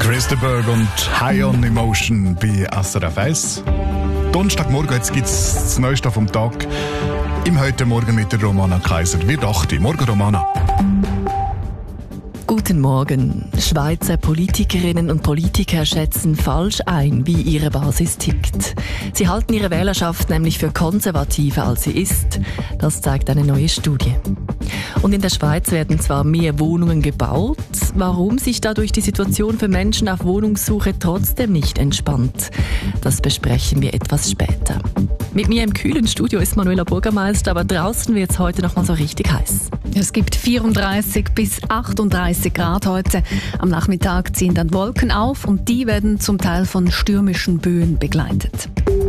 Chris de Burgh und High on Emotion bei SRF 1. Donnerstagmorgen, jetzt gibt es das Neueste vom Tag. Im Heute Morgen mit der Romana Kaiser. Wie dachte ich? Morgen, Romana. Guten Morgen. Schweizer Politikerinnen und Politiker schätzen falsch ein, wie ihre Basis tickt. Sie halten ihre Wählerschaft nämlich für konservativer, als sie ist. Das zeigt eine neue Studie. Und in der Schweiz werden zwar mehr Wohnungen gebaut, warum sich dadurch die Situation für Menschen auf Wohnungssuche trotzdem nicht entspannt, das besprechen wir etwas später. Mit mir im kühlen Studio ist Manuela Bürgermeister, aber draußen wird es heute noch mal so richtig heiß. Es gibt 34 bis 38 Grad heute. Am Nachmittag ziehen dann Wolken auf und die werden zum Teil von stürmischen Böen begleitet.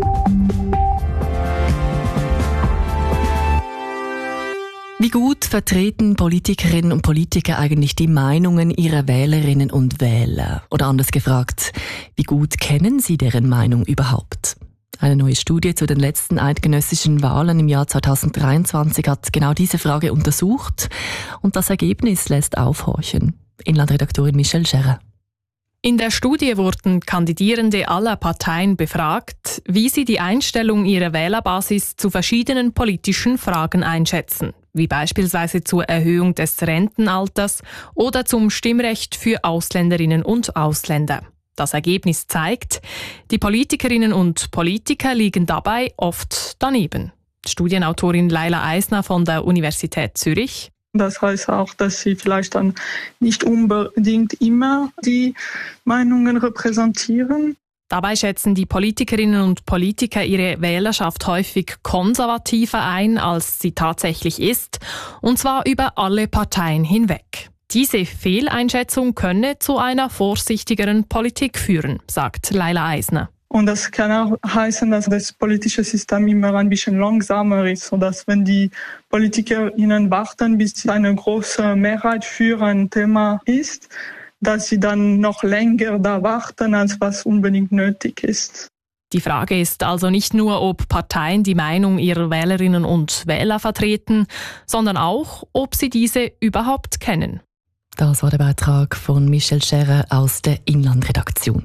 Wie gut vertreten Politikerinnen und Politiker eigentlich die Meinungen ihrer Wählerinnen und Wähler? Oder anders gefragt, wie gut kennen sie deren Meinung überhaupt? Eine neue Studie zu den letzten eidgenössischen Wahlen im Jahr 2023 hat genau diese Frage untersucht und das Ergebnis lässt aufhorchen. Inlandredaktorin Michelle Scherer. In der Studie wurden Kandidierende aller Parteien befragt, wie sie die Einstellung ihrer Wählerbasis zu verschiedenen politischen Fragen einschätzen, wie beispielsweise zur Erhöhung des Rentenalters oder zum Stimmrecht für Ausländerinnen und Ausländer. Das Ergebnis zeigt, die Politikerinnen und Politiker liegen dabei oft daneben. Studienautorin Laila Eisner von der Universität Zürich. Das heißt auch, dass sie vielleicht dann nicht unbedingt immer die Meinungen repräsentieren. Dabei schätzen die Politikerinnen und Politiker ihre Wählerschaft häufig konservativer ein, als sie tatsächlich ist, und zwar über alle Parteien hinweg. Diese Fehleinschätzung könne zu einer vorsichtigeren Politik führen, sagt Laila Eisner. Und das kann auch heißen, dass das politische System immer ein bisschen langsamer ist, sodass wenn die PolitikerInnen warten, bis eine große Mehrheit für ein Thema ist, dass sie dann noch länger da warten, als was unbedingt nötig ist. Die Frage ist also nicht nur, ob Parteien die Meinung ihrer Wählerinnen und Wähler vertreten, sondern auch, ob sie diese überhaupt kennen. Das war der Beitrag von Michelle Scherer aus der Inlandredaktion.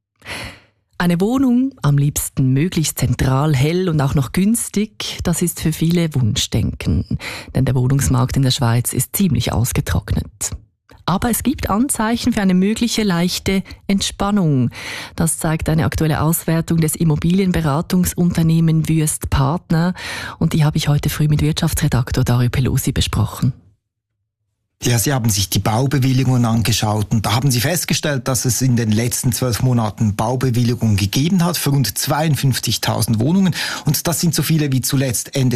Eine Wohnung, am liebsten möglichst zentral, hell und auch noch günstig, das ist für viele Wunschdenken. Denn der Wohnungsmarkt in der Schweiz ist ziemlich ausgetrocknet. Aber es gibt Anzeichen für eine mögliche leichte Entspannung. Das zeigt eine aktuelle Auswertung des Immobilienberatungsunternehmens Wüest Partner. Und die habe ich heute früh mit Wirtschaftsredaktor Dario Pelosi besprochen. Ja, Sie haben sich die Baubewilligungen angeschaut und da haben Sie festgestellt, dass es in den letzten 12 Monaten Baubewilligungen gegeben hat für rund 52.000 Wohnungen und das sind so viele wie zuletzt Ende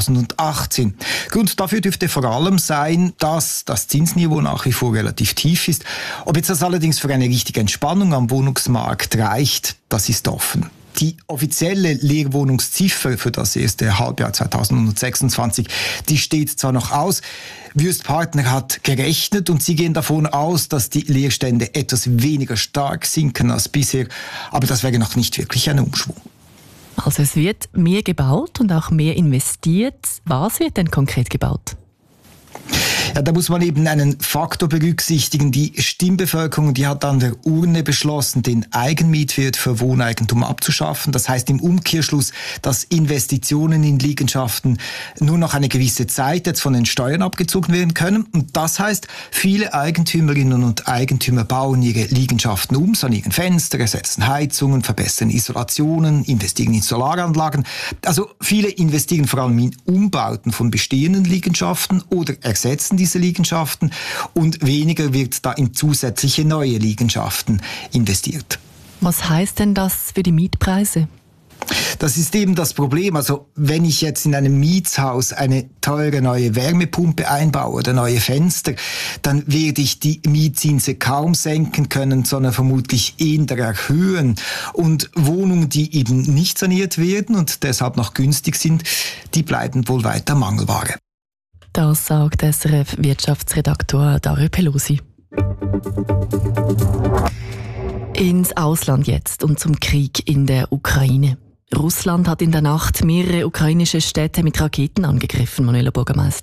2018. Grund dafür dürfte vor allem sein, dass das Zinsniveau nach wie vor relativ tief ist. Ob jetzt das allerdings für eine richtige Entspannung am Wohnungsmarkt reicht, das ist offen. Die offizielle Leerwohnungsziffer für das erste Halbjahr 2026, die steht zwar noch aus. Wüest Partner hat gerechnet und sie gehen davon aus, dass die Leerstände etwas weniger stark sinken als bisher. Aber das wäre noch nicht wirklich ein Umschwung. Also es wird mehr gebaut und auch mehr investiert. Was wird denn konkret gebaut? Ja, da muss man eben einen Faktor berücksichtigen. Die Stimmbevölkerung, die hat an der Urne beschlossen, den Eigenmietwert für Wohneigentum abzuschaffen. Das heißt im Umkehrschluss, dass Investitionen in Liegenschaften nur noch eine gewisse Zeit jetzt von den Steuern abgezogen werden können. Und das heißt, viele Eigentümerinnen und Eigentümer bauen ihre Liegenschaften um, sanieren Fenster, ersetzen Heizungen, verbessern Isolationen, investieren in Solaranlagen. Also viele investieren vor allem in Umbauten von bestehenden Liegenschaften oder ersetzen diese Liegenschaften und weniger wird da in zusätzliche neue Liegenschaften investiert. Was heißt denn das für die Mietpreise? Das ist eben das Problem. Also wenn ich jetzt in einem Mietshaus eine teure neue Wärmepumpe einbaue oder neue Fenster, dann werde ich die Mietzinse kaum senken können, sondern vermutlich eher erhöhen. Und Wohnungen, die eben nicht saniert werden und deshalb noch günstig sind, die bleiben wohl weiter Mangelware. Das sagt SRF-Wirtschaftsredaktor Dario Pelosi. Ins Ausland jetzt und zum Krieg in der Ukraine. Russland hat in der Nacht mehrere ukrainische Städte mit Raketen angegriffen, Manuela Bürgermeister.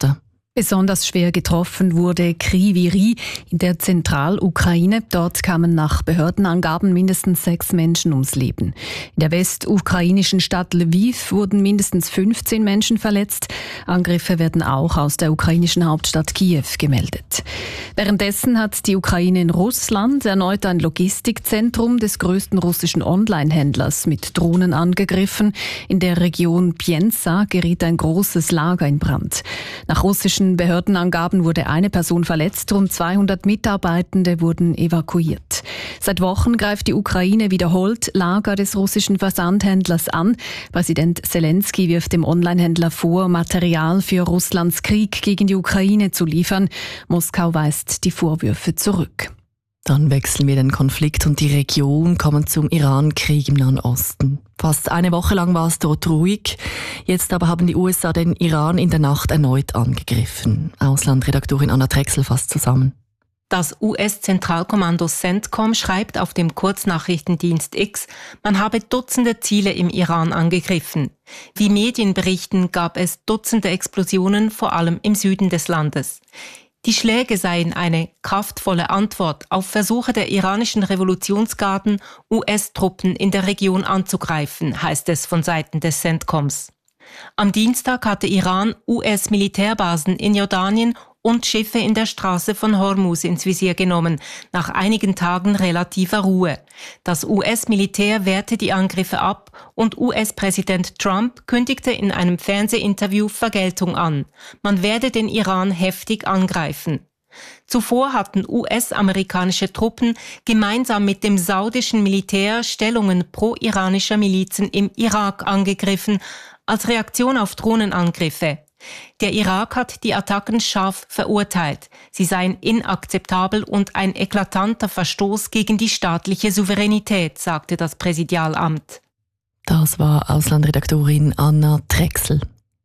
Besonders schwer getroffen wurde Kryvyi Rih in der Zentralukraine. Dort kamen nach Behördenangaben mindestens 6 Menschen ums Leben. In der westukrainischen Stadt Lviv wurden mindestens 15 Menschen verletzt. Angriffe werden auch aus der ukrainischen Hauptstadt Kiew gemeldet. Währenddessen hat die Ukraine in Russland erneut ein Logistikzentrum des größten russischen Online-Händlers mit Drohnen angegriffen. In der Region Pienza geriet ein großes Lager in Brand. Nach russischen Behördenangaben wurde eine Person verletzt, rund 200 Mitarbeitende wurden evakuiert. Seit Wochen greift die Ukraine wiederholt Lager des russischen Versandhändlers an. Präsident Zelensky wirft dem Onlinehändler vor, Material für Russlands Krieg gegen die Ukraine zu liefern. Moskau weist die Vorwürfe zurück. Dann wechseln wir den Konflikt und die Region, kommen zum Iran-Krieg im Nahen Osten. Fast eine Woche lang war es dort ruhig. Jetzt aber haben die USA den Iran in der Nacht erneut angegriffen. Auslandredaktorin Anna Drechsel fasst zusammen. Das US-Zentralkommando CENTCOM schreibt auf dem Kurznachrichtendienst X, man habe Dutzende Ziele im Iran angegriffen. Wie Medien berichten, gab es Dutzende Explosionen, vor allem im Süden des Landes. Die Schläge seien eine kraftvolle Antwort auf Versuche der iranischen Revolutionsgarden, US-Truppen in der Region anzugreifen, heißt es von Seiten des CENTCOMs. Am Dienstag hatte Iran US-Militärbasen in Jordanien und Schiffe in der Straße von Hormuz ins Visier genommen, nach einigen Tagen relativer Ruhe. Das US-Militär wehrte die Angriffe ab und US-Präsident Trump kündigte in einem Fernsehinterview Vergeltung an. Man werde den Iran heftig angreifen. Zuvor hatten US-amerikanische Truppen gemeinsam mit dem saudischen Militär Stellungen pro-iranischer Milizen im Irak angegriffen, als Reaktion auf Drohnenangriffe. Der Irak hat die Attacken scharf verurteilt. Sie seien inakzeptabel und ein eklatanter Verstoß gegen die staatliche Souveränität, sagte das Präsidialamt. Das war Auslandredaktorin Anna Drechsel.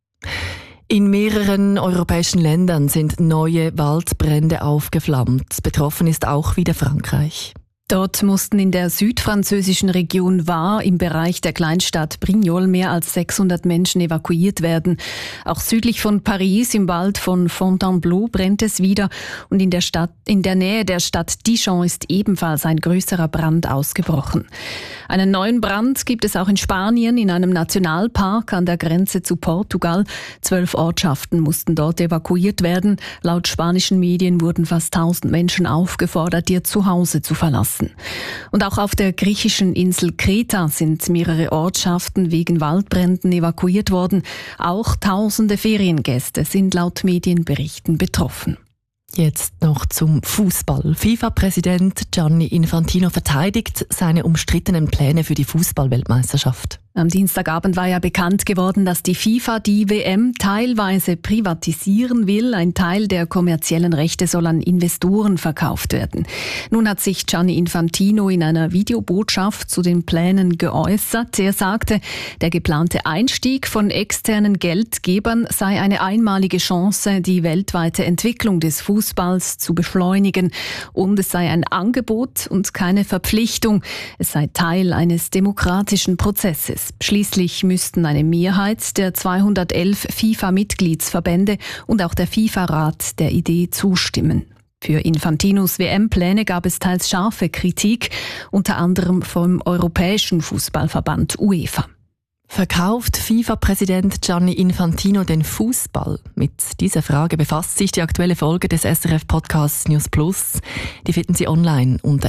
In mehreren europäischen Ländern sind neue Waldbrände aufgeflammt. Betroffen ist auch wieder Frankreich. Dort mussten in der südfranzösischen Region Var im Bereich der Kleinstadt Brignoles mehr als 600 Menschen evakuiert werden. Auch südlich von Paris im Wald von Fontainebleau brennt es wieder und in der Nähe der Stadt Dijon ist ebenfalls ein größerer Brand ausgebrochen. Einen neuen Brand gibt es auch in Spanien in einem Nationalpark an der Grenze zu Portugal. 12 Ortschaften mussten dort evakuiert werden. Laut spanischen Medien wurden fast 1000 Menschen aufgefordert, ihr Zuhause zu verlassen. Und auch auf der griechischen Insel Kreta sind mehrere Ortschaften wegen Waldbränden evakuiert worden. Auch tausende Feriengäste sind laut Medienberichten betroffen. Jetzt noch zum Fußball. FIFA-Präsident Gianni Infantino verteidigt seine umstrittenen Pläne für die Fußball-Weltmeisterschaft. Am Dienstagabend war ja bekannt geworden, dass die FIFA die WM teilweise privatisieren will. Ein Teil der kommerziellen Rechte soll an Investoren verkauft werden. Nun hat sich Gianni Infantino in einer Videobotschaft zu den Plänen geäußert. Er sagte, der geplante Einstieg von externen Geldgebern sei eine einmalige Chance, die weltweite Entwicklung des Fußballs zu beschleunigen. Und es sei ein Angebot und keine Verpflichtung. Es sei Teil eines demokratischen Prozesses. Schließlich müssten eine Mehrheit der 211 FIFA-Mitgliedsverbände und auch der FIFA-Rat der Idee zustimmen. Für Infantinos WM-Pläne gab es teils scharfe Kritik, unter anderem vom Europäischen Fußballverband UEFA. Verkauft FIFA-Präsident Gianni Infantino den Fußball? Mit dieser Frage befasst sich die aktuelle Folge des SRF-Podcasts News Plus. Die finden Sie online unter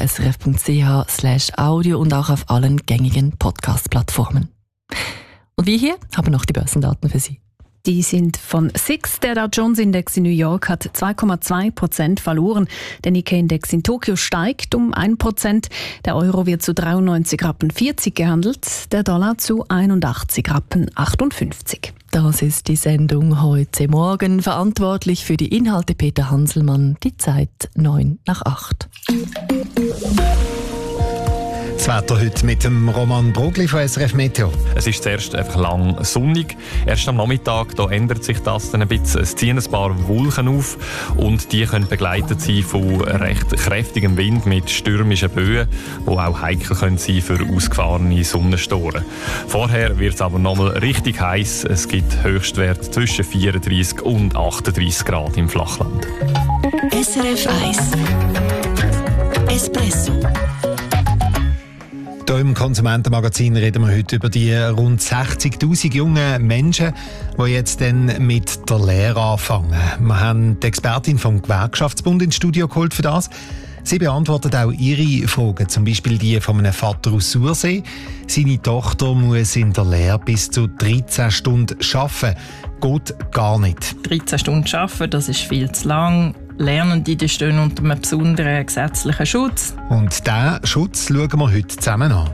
srf.ch/audio und auch auf allen gängigen Podcast-Plattformen. Und wir hier haben noch die Börsendaten für Sie. Die sind von SIX. Der Dow Jones Index in New York hat 2,2% verloren. Der Nikkei-Index in Tokio steigt um 1%. Der Euro wird zu 93,40 Rappen gehandelt. Der Dollar zu 81,58 Rappen. Das ist die Sendung heute Morgen. Verantwortlich für die Inhalte Peter Hanselmann. Die Zeit 7:09. Das Wetter heute mit dem Roman Brugli von SRF Meteo. Es ist zuerst einfach lang sonnig. Erst am Nachmittag da ändert sich das dann ein bisschen. Es ziehen ein paar Wolken auf und die können begleitet sein von recht kräftigem Wind mit stürmischen Böen, die auch heikel können sein für ausgefahrene Sonnenstoren. Vorher wird es aber nochmal richtig heiß. Es gibt Höchstwerte zwischen 34 und 38 Grad im Flachland. SRF 1 Espresso. Hier im Konsumentenmagazin reden wir heute über die rund 60'000 jungen Menschen, die jetzt dann mit der Lehre anfangen. Wir haben die Expertin vom Gewerkschaftsbund ins Studio geholt für das. Sie beantwortet auch Ihre Fragen, zum Beispiel die von einem Vater aus Sursee. Seine Tochter muss in der Lehre bis zu 13 Stunden arbeiten. Geht gar nicht. 13 Stunden arbeiten, das ist viel zu lang. Lernende die stehen unter einem besonderen gesetzlichen Schutz. Und diesen Schutz schauen wir heute zusammen an.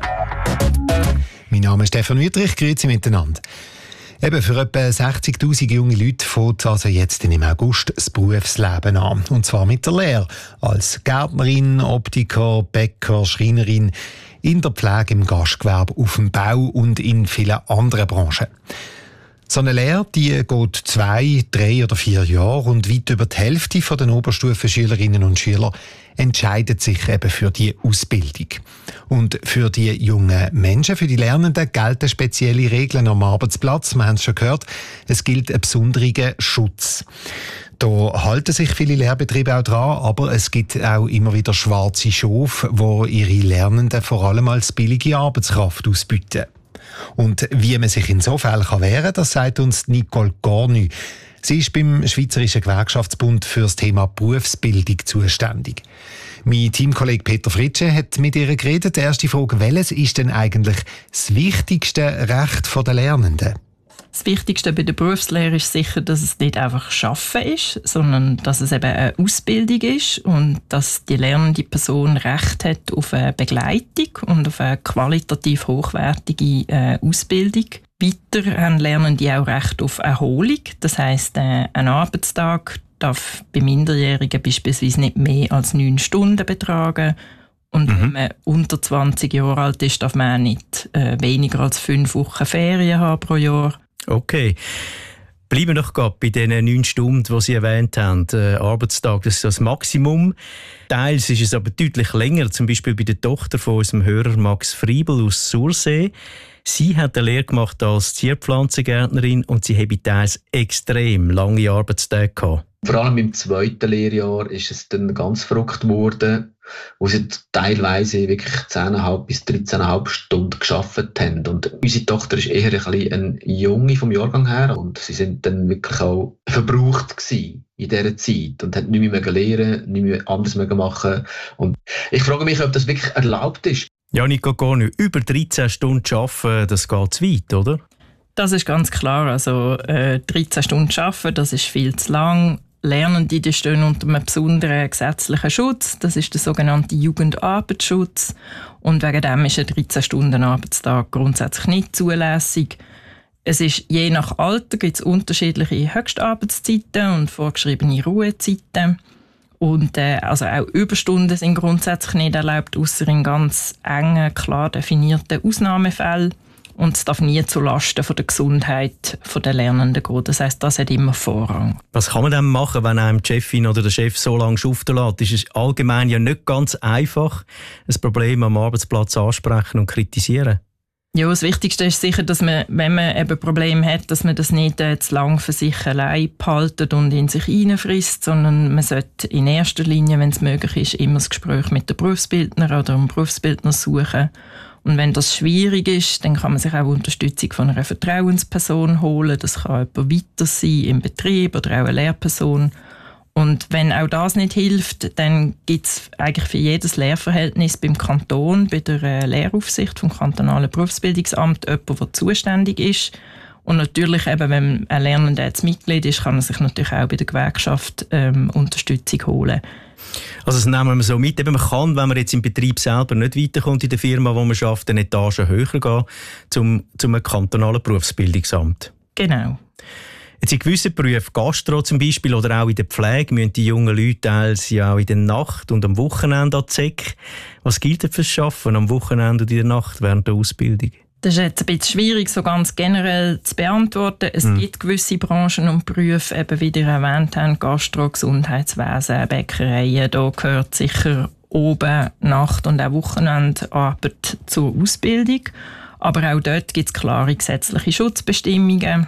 Mein Name ist Stefan Wüttrich, grüezi miteinander. Eben für etwa 60'000 junge Leute fängt also jetzt im August das Berufsleben an. Und zwar mit der Lehre. Als Gärtnerin, Optiker, Bäcker, Schreinerin, in der Pflege, im Gastgewerbe, auf dem Bau und in vielen anderen Branchen. So eine Lehre, die geht 2, 3 oder 4 Jahre und weit über die Hälfte der Oberstufenschülerinnen und Schüler entscheidet sich eben für die Ausbildung. Und für die jungen Menschen, für die Lernenden, gelten spezielle Regeln am Arbeitsplatz. Wir haben es schon gehört, es gilt ein besonderer Schutz. Da halten sich viele Lehrbetriebe auch dran, aber es gibt auch immer wieder schwarze Schafe, die ihre Lernenden vor allem als billige Arbeitskraft ausbieten. Und wie man sich in so Fällen wehren kann, das sagt uns Nicole Cornu. Sie ist beim Schweizerischen Gewerkschaftsbund für das Thema Berufsbildung zuständig. Mein Teamkollege Peter Fritsche hat mit ihr geredet. Die erste Frage, welches ist denn eigentlich das wichtigste Recht der Lernenden? Das Wichtigste bei der Berufslehre ist sicher, dass es nicht einfach Arbeiten ist, sondern dass es eben eine Ausbildung ist und dass die lernende Person Recht hat auf eine Begleitung und auf eine qualitativ hochwertige Ausbildung. Weiter haben Lernende auch Recht auf Erholung. Das heisst, ein Arbeitstag darf bei Minderjährigen beispielsweise nicht mehr als 9 Stunden betragen. Und wenn man unter 20 Jahre alt ist, darf man auch nicht weniger als 5 Wochen Ferien haben pro Jahr. Okay. Bleiben wir doch gerade bei den 9 Stunden, die Sie erwähnt haben. Arbeitstag, das ist das Maximum. Teils ist es aber deutlich länger, zum Beispiel bei der Tochter von unserem Hörer Max Friebel aus Sursee. Sie hat eine Lehre gemacht als Zierpflanzengärtnerin und sie habe teils extrem lange Arbeitstage gehabt. Vor allem im 2. Lehrjahr ist es dann ganz verrückt geworden, wo sie teilweise wirklich 10,5 bis 13,5 Stunden gearbeitet haben. Und unsere Tochter ist eher ein bisschen eine Junge vom Jahrgang her und sie sind dann wirklich auch verbraucht gewesen in dieser Zeit und hat nicht mehr lernen, nicht mehr anders machen. Und ich frage mich, ob das wirklich erlaubt ist. Ja, Nico Cornu, über 13 Stunden arbeiten, das geht zu weit, oder? Das ist ganz klar. Also 13 Stunden arbeiten, das ist viel zu lang. Lernende die stehen unter einem besonderen gesetzlichen Schutz. Das ist der sogenannte Jugendarbeitsschutz. Und wegen dem ist ein 13-Stunden-Arbeitstag grundsätzlich nicht zulässig. Es ist je nach Alter gibt es unterschiedliche Höchstarbeitszeiten und vorgeschriebene Ruhezeiten. Und also auch Überstunden sind grundsätzlich nicht erlaubt, außer in ganz engen, klar definierten Ausnahmefällen. Und es darf nie zulasten von der Gesundheit der Lernenden gehen. Das heisst, das hat immer Vorrang. Was kann man denn machen, wenn einem die Chefin oder der Chef so lange schuften lässt? Ist es allgemein ja nicht ganz einfach, ein Problem am Arbeitsplatz ansprechen und kritisieren? Ja, das Wichtigste ist sicher, dass man, wenn man eben Probleme hat, dass man das nicht zu lang für sich allein behaltet und in sich reinfrisst, sondern man sollte in erster Linie, wenn es möglich ist, immer das Gespräch mit dem Berufsbildner oder dem Berufsbildner suchen. Und wenn das schwierig ist, dann kann man sich auch Unterstützung von einer Vertrauensperson holen. Das kann jemand weiter sein im Betrieb oder auch eine Lehrperson. Und wenn auch das nicht hilft, dann gibt es eigentlich für jedes Lehrverhältnis beim Kanton, bei der Lehraufsicht vom kantonalen Berufsbildungsamt, jemand, der zuständig ist. Und natürlich, eben, wenn ein Lernender jetzt Mitglied ist, kann er sich natürlich auch bei der Gewerkschaft Unterstützung holen. Also das nehmen wir so mit. Eben, man kann, wenn man jetzt im Betrieb selber nicht weiterkommt in der Firma, wo man arbeitet, eine Etage höher gehen zum kantonalen Berufsbildungsamt. Genau. Jetzt in gewissen Berufen, Gastro zum Beispiel oder auch in der Pflege, müssen die jungen Leute teils ja auch in der Nacht und am Wochenende an die Säcke. Was gilt denn fürs Arbeiten am Wochenende und in der Nacht während der Ausbildung? Das ist jetzt ein bisschen schwierig, so ganz generell zu beantworten. Es gibt gewisse Branchen und Berufe, eben wie ihr erwähnt habt, Gastro, Gesundheitswesen, Bäckereien, da gehört sicher oben Nacht- und auch Wochenendarbeit zur Ausbildung. Aber auch dort gibt es klare gesetzliche Schutzbestimmungen.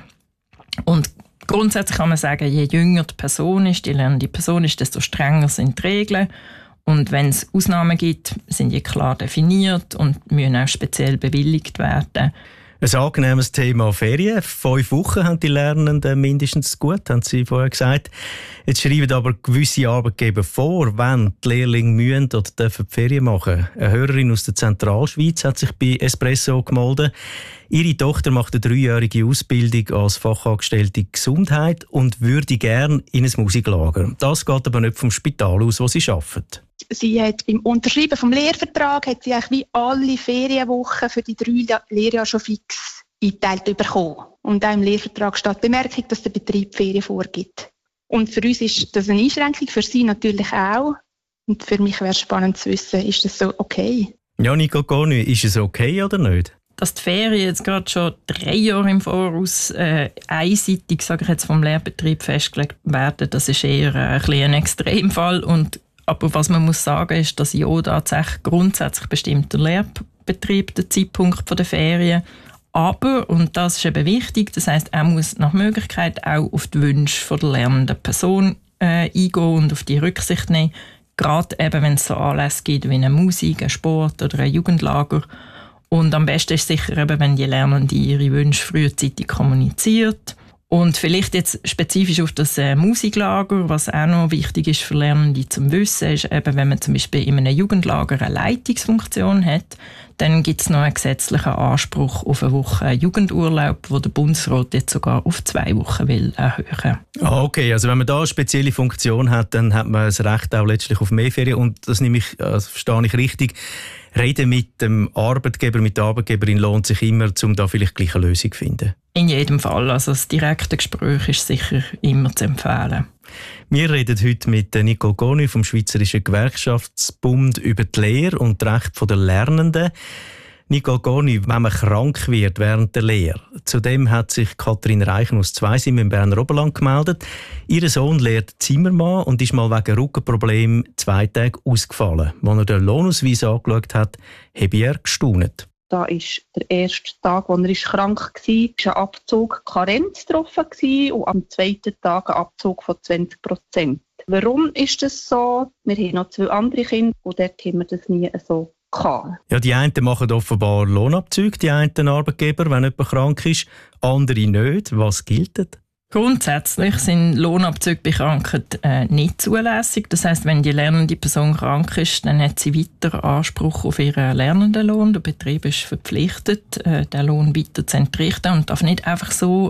Und grundsätzlich kann man sagen, je jünger die Person ist, die lernende Person ist, desto strenger sind die Regeln. Und wenn es Ausnahmen gibt, sind die klar definiert und müssen auch speziell bewilligt werden. Ein angenehmes Thema Ferien. 5 Wochen haben die Lernenden mindestens gut, haben Sie vorher gesagt. Jetzt schreiben aber gewisse Arbeitgeber vor, wenn die Lehrlinge müssen oder dürfen die Ferien machen. Eine Hörerin aus der Zentralschweiz hat sich bei Espresso gemeldet. Ihre Tochter macht eine 3-jährige Ausbildung als Fachangestellte Gesundheit und würde gerne in ein Musiklager. Das geht aber nicht vom Spital aus, wo sie arbeitet. Sie hat beim Unterschreiben vom Lehrvertrag hat sie eigentlich wie alle Ferienwochen für die 3 Lehrjahre schon fix eingeteilt bekommen. Und auch im Lehrvertrag steht die Bemerkung, dass der Betrieb Ferien vorgibt. Und für uns ist das eine Einschränkung, für sie natürlich auch. Und für mich wäre es spannend zu wissen, ist das so okay? Ja, Nico Goni, ist es okay oder nicht? Dass die Ferien jetzt gerade schon 3 Jahre im Voraus einseitig, sage ich jetzt, vom Lehrbetrieb festgelegt werden, das ist eher ein Extremfall. Aber was man muss sagen, ist, dass ja tatsächlich grundsätzlich bestimmt der Lehrbetrieb den Zeitpunkt der Ferien. Aber, und das ist eben wichtig, das heisst, er muss nach Möglichkeit auch auf die Wünsche der lernenden Person eingehen und auf die Rücksicht nehmen. Gerade eben, wenn es so Anlässe gibt wie eine Musik, ein Sport oder ein Jugendlager. Und am besten ist sicher eben, wenn die Lernende ihre Wünsche frühzeitig kommuniziert. Und vielleicht jetzt spezifisch auf das Musiklager, was auch noch wichtig ist für Lernende zum Wissen, ist eben, wenn man zum Beispiel in einem Jugendlager eine Leitungsfunktion hat, dann gibt es noch einen gesetzlichen Anspruch auf eine Woche Jugendurlaub, wo der Bundesrat jetzt sogar auf 2 Wochen will erhöhen. Okay, also wenn man da eine spezielle Funktion hat, dann hat man das Recht auch letztlich auf mehr Ferien. Und das nehme ich, verstehe ich richtig, Reden mit dem Arbeitgeber, mit der Arbeitgeberin lohnt sich immer, um da vielleicht gleich eine Lösung zu finden. In jedem Fall. Also das direkte Gespräch ist sicher immer zu empfehlen. Wir reden heute mit Nicole Goni vom Schweizerischen Gewerkschaftsbund über die Lehre und die Rechte der Lernenden. Nicole Goni, wenn man krank wird während der Lehre, zudem hat sich Kathrin Reichen aus Zweisim im Berner Oberland gemeldet. Ihr Sohn lehrt Zimmermann und ist mal wegen Rückenproblemen 2 Tage ausgefallen. Als er den Lohnausweis angeschaut hat, habe er gestaunt. Da war der erste Tag, als er krank war, ein Abzug Karenz getroffen und am 2. Tag ein Abzug von 20%. Warum ist das so? Wir haben noch 2 andere Kinder und dort haben wir das nie so gehabt. Ja, die einen machen offenbar Lohnabzüge, die einen Arbeitgeber, wenn jemand krank ist, andere nicht. Was gilt? Grundsätzlich sind Lohnabzüge bei Krankheit nicht zulässig. Das heisst, wenn die lernende Person krank ist, dann hat sie weiter Anspruch auf ihren Lernendenlohn. Der Betrieb ist verpflichtet, den Lohn weiter zu entrichten und darf nicht einfach so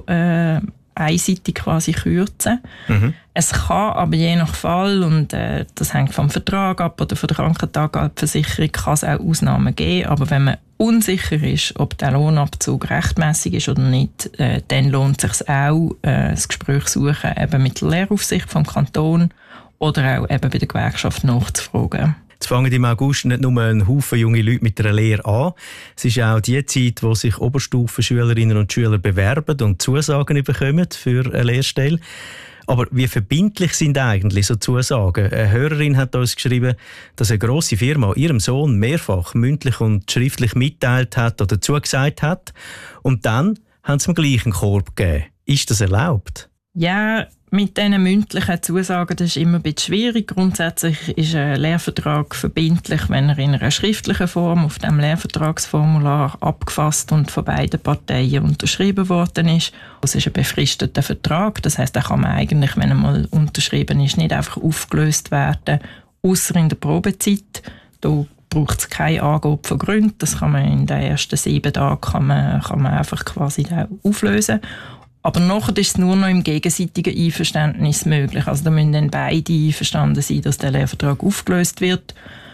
einseitig quasi kürzen. Es kann aber je nach Fall, und das hängt vom Vertrag ab oder von der Krankentagversicherung, kann es auch Ausnahmen geben. Aber wenn man unsicher ist, ob der Lohnabzug rechtmäßig ist oder nicht, dann lohnt es sich auch, das Gespräch suchen eben mit der Lehraufsicht vom Kanton oder auch eben bei der Gewerkschaft nachzufragen. Jetzt fangen im August nicht nur ein Haufen junge Leute mit einer Lehre an. Es ist auch die Zeit, wo sich Oberstufenschülerinnen und Schüler bewerben und Zusagen bekommen für eine Lehrstelle. Aber wie verbindlich sind eigentlich so Zusagen? Eine Hörerin hat uns geschrieben, dass eine grosse Firma ihrem Sohn mehrfach mündlich und schriftlich mitteilt hat oder zugesagt hat. Und dann haben sie ihm gleich einen Korb gegeben. Ist das erlaubt? Ja, mit diesen mündlichen Zusagen das ist immer ein bisschen schwierig. Grundsätzlich ist ein Lehrvertrag verbindlich, wenn er in einer schriftlichen Form auf dem Lehrvertragsformular abgefasst und von beiden Parteien unterschrieben worden ist. Es ist ein befristeter Vertrag, das heisst, der kann man eigentlich, wenn er mal unterschrieben ist, nicht einfach aufgelöst werden, ausser in der Probezeit. Da braucht es keine Angabe von Gründen. Das kann man in den ersten 7 Tagen kann man einfach quasi auflösen. Aber nachher ist es nur noch im gegenseitigen Einverständnis möglich. Also da müssen dann beide einverstanden sein, dass der Lehrvertrag aufgelöst wird.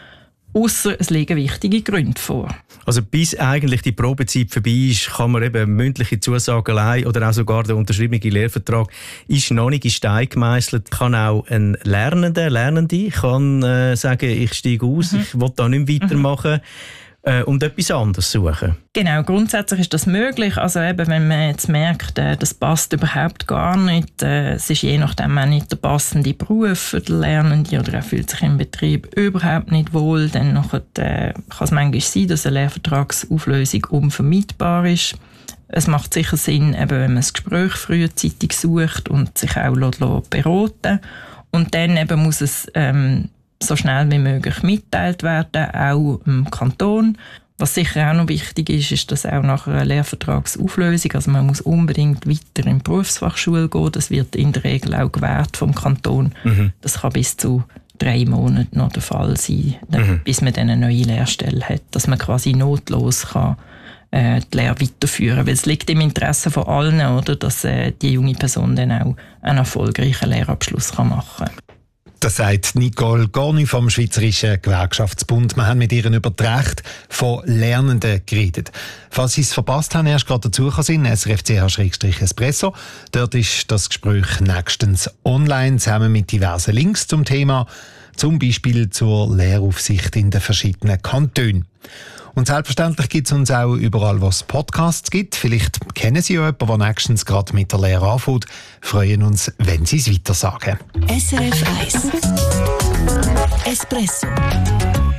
ausser es liegen wichtige Gründe vor. Also bis eigentlich die Probezeit vorbei ist, kann man eben mündliche Zusagen allein oder auch sogar der unterschriebene Lehrvertrag ist noch nicht in Stein gemeißelt. Kann auch ein Lernende kann sagen, ich steige aus, ich will da nicht mehr weitermachen. Und etwas anderes suchen. Genau, grundsätzlich ist das möglich. Also eben, wenn man jetzt merkt, das passt überhaupt gar nicht, es ist je nachdem auch nicht der passende Beruf für den Lernenden oder er fühlt sich im Betrieb überhaupt nicht wohl, dann kann es manchmal sein, dass eine Lehrvertragsauflösung unvermeidbar ist. Es macht sicher Sinn, eben, wenn man das Gespräch frühzeitig sucht und sich auch beraten lässt. Und dann eben muss es so schnell wie möglich mitteilt werden, auch im Kanton. Was sicher auch noch wichtig ist, ist, dass auch nach einer Lehrvertragsauflösung, also man muss unbedingt weiter in die Berufsfachschule gehen, das wird in der Regel auch gewährt vom Kanton. Das kann bis zu 3 Monaten noch der Fall sein, bis man dann eine neue Lehrstelle hat, dass man quasi notlos kann die Lehre weiterführen. Weil es liegt im Interesse von allen, oder, dass die junge Person dann auch einen erfolgreichen Lehrabschluss machen kann. Das sagt Nicole Gorny vom Schweizerischen Gewerkschaftsbund. Wir haben mit ihr über das Recht von Lernenden geredet. Falls Sie es verpasst haben, erst gerade dazugekommen sind, srfch/espresso. Dort ist das Gespräch nächstens online, zusammen mit diversen Links zum Thema, zum Beispiel zur Lehraufsicht in den verschiedenen Kantonen. Und selbstverständlich gibt es uns auch überall, wo es Podcasts gibt. Vielleicht kennen Sie ja jemanden, der nächstens gerade mit der Lehre anfängt. Freuen uns, wenn Sie es weitersagen. SRF 1 Espresso